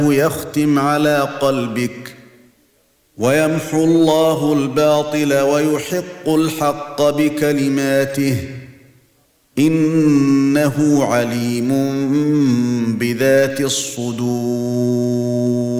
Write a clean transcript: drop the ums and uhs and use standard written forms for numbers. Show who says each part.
Speaker 1: يختم على قلبك ويمحو الله الباطل ويحق الحق بكلماته إنه عليم بذات الصدور.